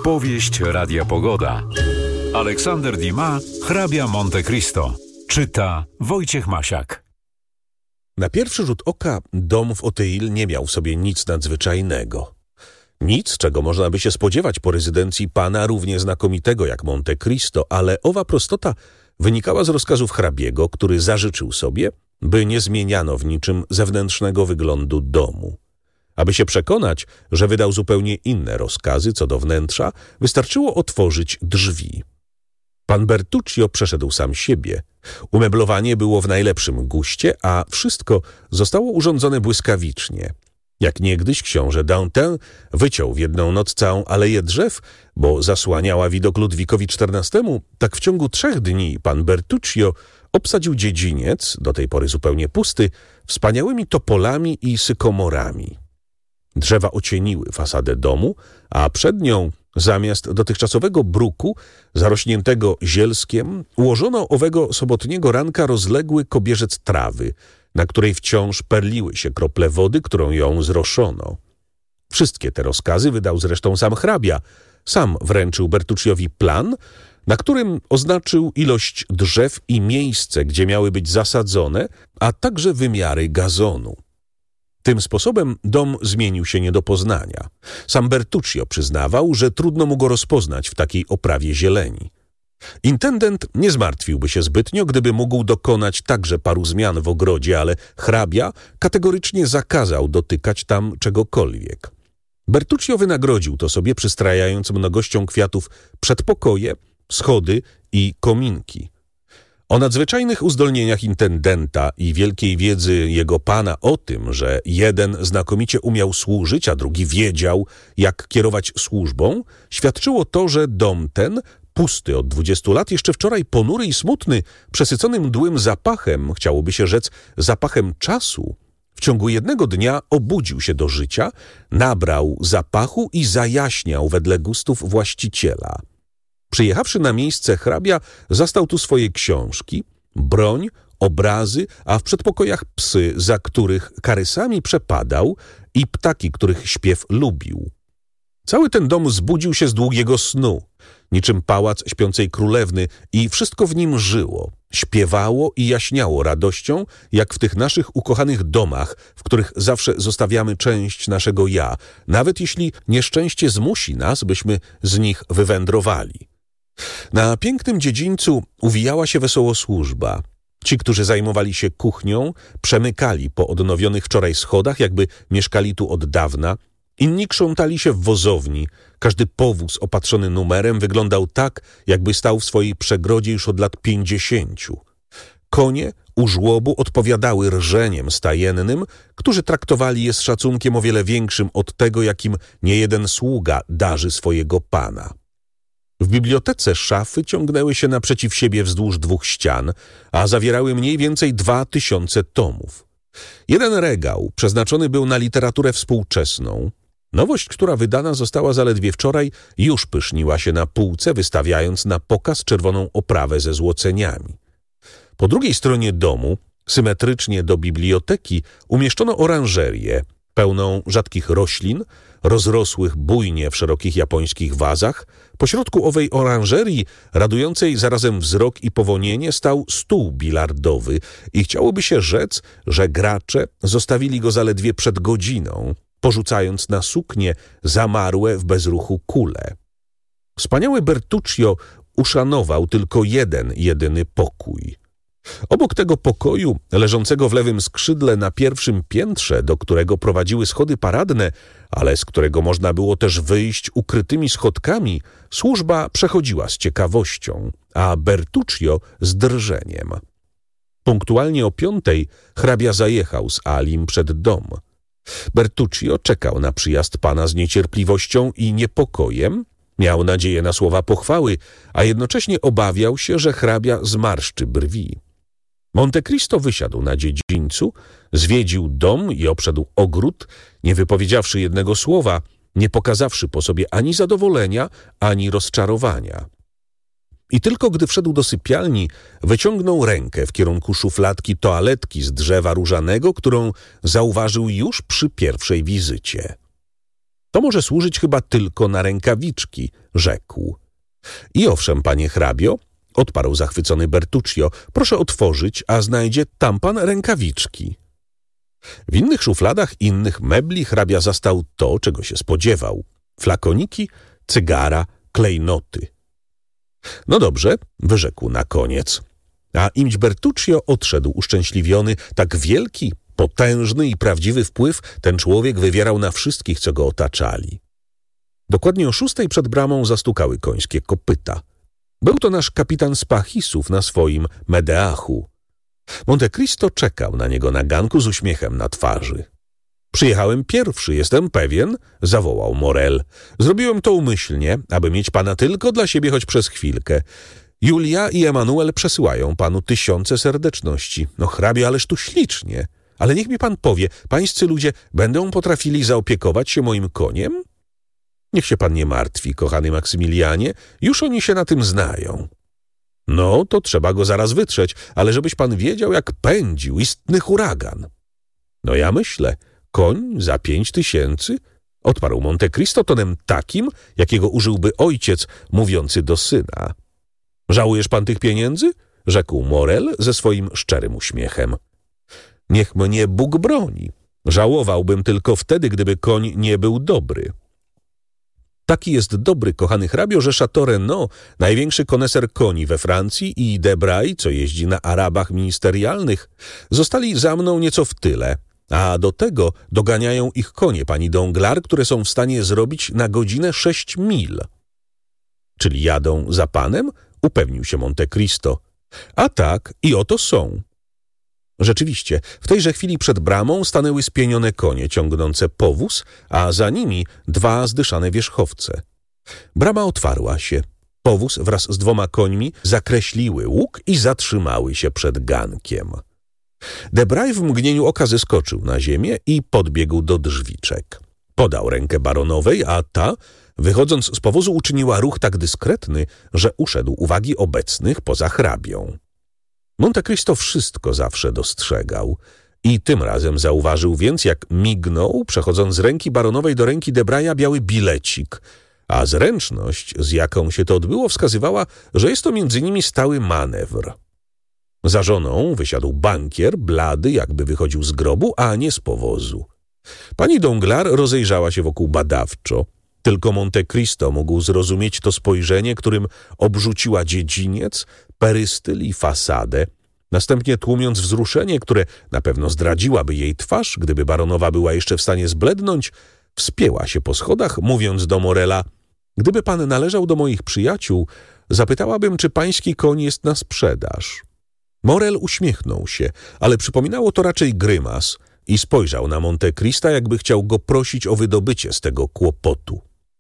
Powieść Radia Pogoda. Aleksander Dumas, hrabia Monte Cristo. Czyta Wojciech Masiak. Na pierwszy rzut oka dom w Auteuil nie miał w sobie nic nadzwyczajnego. Nic, czego można by się spodziewać po rezydencji pana równie znakomitego jak Monte Cristo, ale owa prostota wynikała z rozkazów hrabiego, który zażyczył sobie, by nie zmieniano w niczym zewnętrznego wyglądu domu. Aby się przekonać, że wydał zupełnie inne rozkazy co do wnętrza, wystarczyło otworzyć drzwi. Pan Bertuccio przeszedł sam siebie. Umeblowanie było w najlepszym guście, a wszystko zostało urządzone błyskawicznie. Jak niegdyś książę Dantin wyciął w jedną noc całą aleję drzew, bo zasłaniała widok Ludwikowi XIV, tak w ciągu 3 dni pan Bertuccio obsadził dziedziniec, do tej pory zupełnie pusty, wspaniałymi topolami i sykomorami. Drzewa ocieniły fasadę domu, a przed nią, zamiast dotychczasowego bruku, zarośniętego zielskiem, ułożono owego sobotniego ranka rozległy kobierzec trawy, na której wciąż perliły się krople wody, którą ją zroszono. Wszystkie te rozkazy wydał zresztą sam hrabia. Sam wręczył Bertucciowi plan, na którym oznaczył ilość drzew i miejsce, gdzie miały być zasadzone, a także wymiary gazonu. Tym sposobem dom zmienił się nie do poznania. Sam Bertuccio przyznawał, że trudno mu go rozpoznać w takiej oprawie zieleni. Intendent nie zmartwiłby się zbytnio, gdyby mógł dokonać także paru zmian w ogrodzie, ale hrabia kategorycznie zakazał dotykać tam czegokolwiek. Bertuccio wynagrodził to sobie, przystrajając mnogością kwiatów przedpokoje, schody i kominki. O nadzwyczajnych uzdolnieniach intendenta i wielkiej wiedzy jego pana o tym, że jeden znakomicie umiał służyć, a drugi wiedział, jak kierować służbą, świadczyło to, że dom ten, pusty od 20 lat, jeszcze wczoraj ponury i smutny, przesycony mdłym zapachem, chciałoby się rzec zapachem czasu, w ciągu jednego dnia obudził się do życia, nabrał zapachu i zajaśniał wedle gustów właściciela. Przyjechawszy na miejsce, hrabia zastał tu swoje książki, broń, obrazy, a w przedpokojach psy, za których karysami przepadał, i ptaki, których śpiew lubił. Cały ten dom zbudził się z długiego snu, niczym pałac śpiącej królewny, i wszystko w nim żyło, śpiewało i jaśniało radością, jak w tych naszych ukochanych domach, w których zawsze zostawiamy część naszego ja, nawet jeśli nieszczęście zmusi nas, byśmy z nich wywędrowali. Na pięknym dziedzińcu uwijała się wesoło służba. Ci, którzy zajmowali się kuchnią, przemykali po odnowionych wczoraj schodach, jakby mieszkali tu od dawna. Inni krzątali się w wozowni. Każdy powóz opatrzony numerem wyglądał tak, jakby stał w swojej przegrodzie już od lat 50. Konie u żłobu odpowiadały rżeniem stajennym, którzy traktowali je z szacunkiem o wiele większym od tego, jakim niejeden sługa darzy swojego pana. W bibliotece szafy ciągnęły się naprzeciw siebie wzdłuż 2 ścian, a zawierały mniej więcej 2000 tomów. Jeden regał przeznaczony był na literaturę współczesną. Nowość, która wydana została zaledwie wczoraj, już pyszniła się na półce, wystawiając na pokaz czerwoną oprawę ze złoceniami. Po drugiej stronie domu, symetrycznie do biblioteki, umieszczono oranżerię, pełną rzadkich roślin, rozrosłych bujnie w szerokich japońskich wazach. Pośrodku owej oranżerii, radującej zarazem wzrok i powonienie, stał stół bilardowy i chciałoby się rzec, że gracze zostawili go zaledwie przed godziną, porzucając na suknie zamarłe w bezruchu kule. Wspaniały Bertuccio uszanował tylko jeden jedyny pokój. Obok tego pokoju, leżącego w lewym skrzydle na pierwszym piętrze, do którego prowadziły schody paradne, ale z którego można było też wyjść ukrytymi schodkami, służba przechodziła z ciekawością, a Bertuccio z drżeniem. Punktualnie o 5 hrabia zajechał z Alim przed dom. Bertuccio czekał na przyjazd pana z niecierpliwością i niepokojem, miał nadzieję na słowa pochwały, a jednocześnie obawiał się, że hrabia zmarszczy brwi. Monte Cristo wysiadł na dziedzińcu, zwiedził dom i obszedł ogród, nie wypowiedziawszy jednego słowa, nie pokazawszy po sobie ani zadowolenia, ani rozczarowania. I tylko gdy wszedł do sypialni, wyciągnął rękę w kierunku szufladki toaletki z drzewa różanego, którą zauważył już przy pierwszej wizycie. To może służyć chyba tylko na rękawiczki, rzekł. I owszem, panie hrabio, odparł zachwycony Bertuccio, proszę otworzyć, a znajdzie tam pan rękawiczki. W innych szufladach innych mebli hrabia zastał to, czego się spodziewał. Flakoniki, cygara, klejnoty. No dobrze, wyrzekł na koniec. A imć Bertuccio odszedł uszczęśliwiony, tak wielki, potężny i prawdziwy wpływ ten człowiek wywierał na wszystkich, co go otaczali. Dokładnie o 6 przed bramą zastukały końskie kopyta. Był to nasz kapitan Spachisów na swoim Medeachu. Monte Cristo czekał na niego na ganku z uśmiechem na twarzy. Przyjechałem pierwszy, jestem pewien, zawołał Morel. Zrobiłem to umyślnie, aby mieć pana tylko dla siebie choć przez chwilkę. Julia i Emanuel przesyłają panu 1000 serdeczności. No hrabio, ależ tu ślicznie. Ale niech mi pan powie, pańscy ludzie będą potrafili zaopiekować się moim koniem? Niech się pan nie martwi, kochany Maksymilianie, już oni się na tym znają. No, to trzeba go zaraz wytrzeć, ale żebyś pan wiedział, jak pędził, istny huragan. No ja myślę, koń za 5000? Odparł Monte Cristo tonem takim, jakiego użyłby ojciec mówiący do syna. Żałujesz pan tych pieniędzy? Rzekł Morel ze swoim szczerym uśmiechem. Niech mnie Bóg broni. Żałowałbym tylko wtedy, gdyby koń nie był dobry. Taki jest dobry, kochany hrabio, że Chateau Renaud, największy koneser koni we Francji, i Debray, co jeździ na Arabach ministerialnych, zostali za mną nieco w tyle, a do tego doganiają ich konie pani Danglars, które są w stanie zrobić na godzinę 6 mil. Czyli jadą za panem? Upewnił się Monte Cristo. A tak, i oto są. Rzeczywiście, w tejże chwili przed bramą stanęły spienione konie ciągnące powóz, a za nimi 2 zdyszane wierzchowce. Brama otwarła się. Powóz wraz z 2 końmi zakreśliły łuk i zatrzymały się przed gankiem. Debray w mgnieniu oka zeskoczył na ziemię i podbiegł do drzwiczek. Podał rękę baronowej, a ta, wychodząc z powozu, uczyniła ruch tak dyskretny, że uszedł uwagi obecnych poza hrabią. Monte Cristo wszystko zawsze dostrzegał i tym razem zauważył więc, jak mignął, przechodząc z ręki baronowej do ręki Debraya, biały bilecik, a zręczność, z jaką się to odbyło, wskazywała, że jest to między nimi stały manewr. Za żoną wysiadł bankier, blady, jakby wychodził z grobu, a nie z powozu. Pani Danglars rozejrzała się wokół badawczo. Tylko Monte Cristo mógł zrozumieć to spojrzenie, którym obrzuciła dziedziniec, perystyl i fasadę, następnie tłumiąc wzruszenie, które na pewno zdradziłaby jej twarz, gdyby baronowa była jeszcze w stanie zblednąć, wspięła się po schodach, mówiąc do Morela: gdyby pan należał do moich przyjaciół, zapytałabym, czy pański koń jest na sprzedaż. Morel uśmiechnął się, ale przypominało to raczej grymas i spojrzał na Monte Crista, jakby chciał go prosić o wydobycie z tego kłopotu.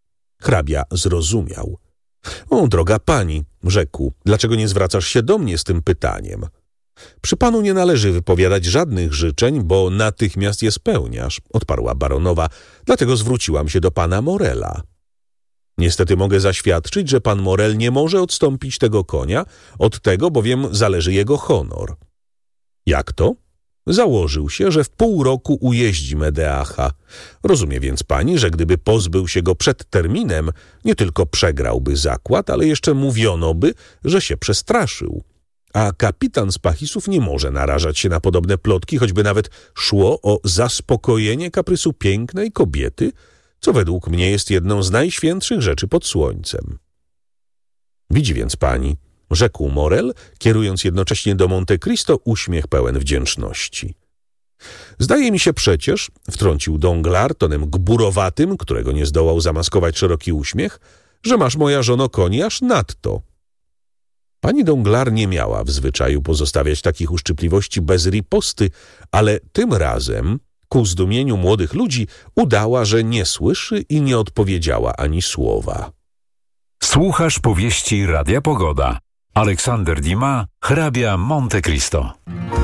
Hrabia zrozumiał. O, droga pani, rzekł, dlaczego nie zwracasz się do mnie z tym pytaniem? Przy panu nie należy wypowiadać żadnych życzeń, bo natychmiast je spełniasz, odparła baronowa, dlatego zwróciłam się do pana Morela. Niestety mogę zaświadczyć, że pan Morel nie może odstąpić tego konia, od tego bowiem zależy jego honor. Jak to? Założył się, że w pół roku ujeździ Medeacha. Rozumie więc pani, że gdyby pozbył się go przed terminem, nie tylko przegrałby zakład, ale jeszcze mówiono by, że się przestraszył. A kapitan Spachisów nie może narażać się na podobne plotki, choćby nawet szło o zaspokojenie kaprysu pięknej kobiety, co według mnie jest jedną z najświętszych rzeczy pod słońcem. Widzi więc pani, rzekł Morel, kierując jednocześnie do Monte Cristo uśmiech pełen wdzięczności. Zdaje mi się przecież, wtrącił Danglars tonem gburowatym, którego nie zdołał zamaskować szeroki uśmiech, że masz, moja żono, koni aż nadto. Pani Danglars nie miała w zwyczaju pozostawiać takich uszczypliwości bez riposty, ale tym razem, ku zdumieniu młodych ludzi, udała, że nie słyszy i nie odpowiedziała ani słowa. Słuchasz powieści Radia Pogoda. Aleksander Dumas, hrabia Monte Cristo.